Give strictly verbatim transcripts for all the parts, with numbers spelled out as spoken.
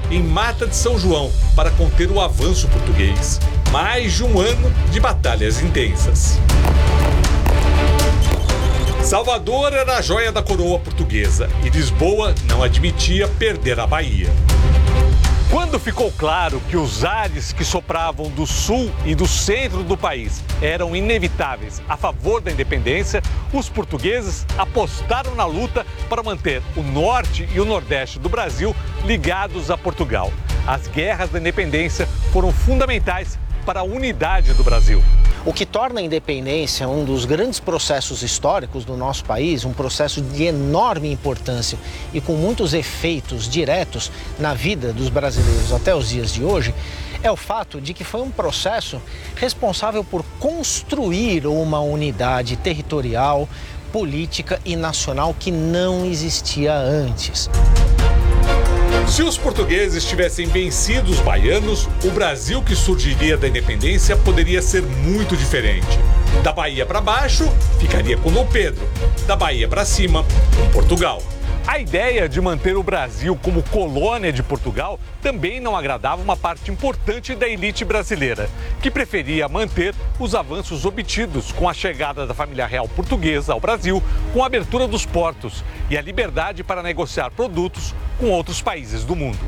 em Mata de São João para conter o avanço português. Mais de um ano de batalhas intensas. Salvador era a joia da coroa portuguesa e Lisboa não admitia perder a Bahia. Quando ficou claro que os ares que sopravam do sul e do centro do país eram inevitáveis a favor da independência, os portugueses apostaram na luta para manter o norte e o nordeste do Brasil ligados a Portugal. As guerras da independência foram fundamentais para a unidade do Brasil. O que torna a independência um dos grandes processos históricos do nosso país, um processo de enorme importância e com muitos efeitos diretos na vida dos brasileiros até os dias de hoje, é o fato de que foi um processo responsável por construir uma unidade territorial, política e nacional que não existia antes. Se os portugueses tivessem vencido os baianos, o Brasil que surgiria da independência poderia ser muito diferente. Da Bahia para baixo, ficaria com Dom Pedro. Da Bahia para cima, com Portugal. A ideia de manter o Brasil como colônia de Portugal também não agradava uma parte importante da elite brasileira, que preferia manter os avanços obtidos com a chegada da família real portuguesa ao Brasil, com a abertura dos portos e a liberdade para negociar produtos com outros países do mundo.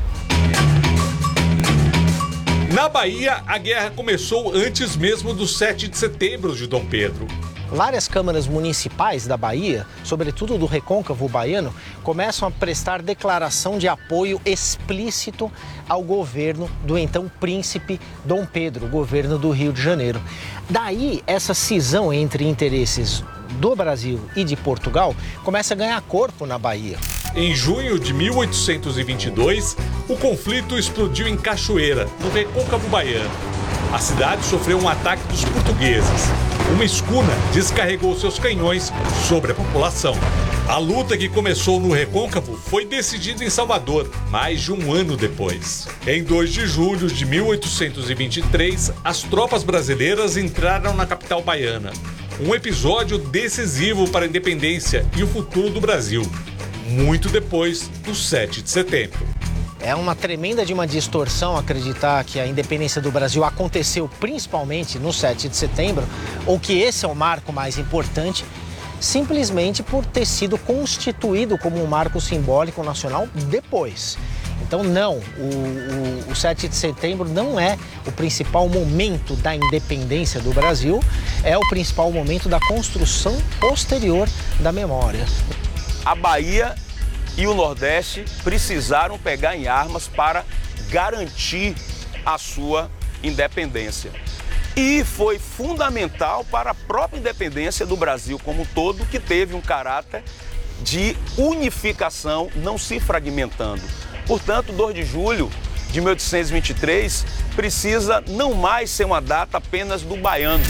Na Bahia, a guerra começou antes mesmo do sete de setembro de Dom Pedro. Várias câmaras municipais da Bahia, sobretudo do Recôncavo Baiano, começam a prestar declaração de apoio explícito ao governo do então príncipe Dom Pedro, governo do Rio de Janeiro. Daí, essa cisão entre interesses do Brasil e de Portugal começa a ganhar corpo na Bahia. Em junho de mil oitocentos e vinte e dois, o conflito explodiu em Cachoeira, no Recôncavo Baiano. A cidade sofreu um ataque dos portugueses. Uma escuna descarregou seus canhões sobre a população. A luta que começou no Recôncavo foi decidida em Salvador, mais de um ano depois. Em dois de julho de mil oitocentos e vinte e três, as tropas brasileiras entraram na capital baiana. Um episódio decisivo para a independência e o futuro do Brasil, muito depois do sete de setembro. É uma tremenda de uma distorção acreditar que a independência do Brasil aconteceu principalmente no sete de setembro, ou que esse é o marco mais importante, simplesmente por ter sido constituído como um marco simbólico nacional depois. Então, não, o, o, o sete de setembro não é o principal momento da independência do Brasil, é o principal momento da construção posterior da memória. A Bahia e o Nordeste precisaram pegar em armas para garantir a sua independência. E foi fundamental para a própria independência do Brasil como um todo, que teve um caráter de unificação, não se fragmentando. Portanto, dois de julho de mil oitocentos e vinte e três precisa não mais ser uma data apenas do baiano.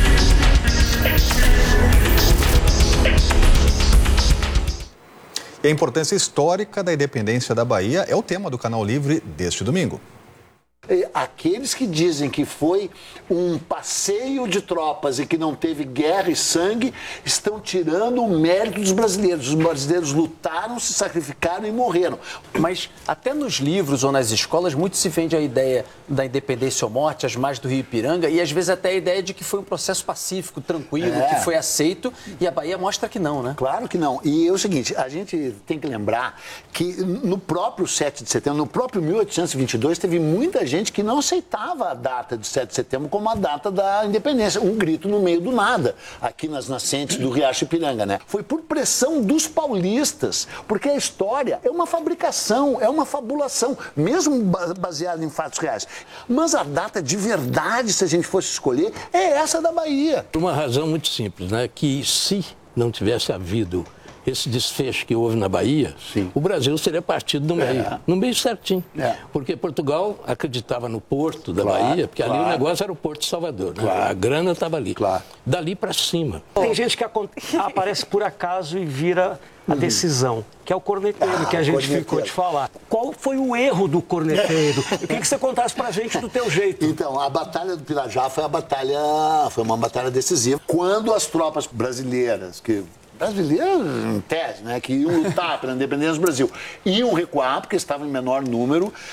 E a importância histórica da independência da Bahia é o tema do Canal Livre deste domingo. Aqueles que dizem que foi um passeio de tropas e que não teve guerra e sangue estão tirando o mérito dos brasileiros. Os brasileiros lutaram, se sacrificaram e morreram. Mas até nos livros ou nas escolas muito se vende a ideia da independência ou morte, as margens do Rio Ipiranga, e às vezes até a ideia de que foi um processo pacífico, tranquilo, é. que foi aceito, e a Bahia mostra que não, né? Claro que não. E é o seguinte, a gente tem que lembrar que no próprio sete de setembro, no próprio mil oitocentos e vinte e dois, teve muita gente gente que não aceitava a data de sete de setembro como a data da independência, um grito no meio do nada, aqui nas nascentes do Riacho Ipiranga, né? Foi por pressão dos paulistas, porque a história é uma fabricação, é uma fabulação, mesmo baseada em fatos reais. Mas a data de verdade, se a gente fosse escolher, é essa da Bahia. Por uma razão muito simples, né? Que se não tivesse havido esse desfecho que houve na Bahia, Sim. o Brasil seria partido no meio, é. no meio certinho. É. Porque Portugal acreditava no porto da claro, Bahia, porque claro. ali o negócio era o Porto de Salvador, né? Claro. A grana estava ali. Claro. Dali para cima. Tem gente que aparece por acaso e vira a decisão, que é o corneteiro, ah, que a gente corneteiro. ficou de falar. Qual foi o erro do corneteiro? Eu queria que você contasse pra gente do teu jeito. Então, a Batalha do Pirajá foi a batalha, foi uma batalha decisiva. Quando as tropas brasileiras, que brasileiras em tese, né, que iam lutar pela independência do Brasil, iam recuar porque estavam em menor número,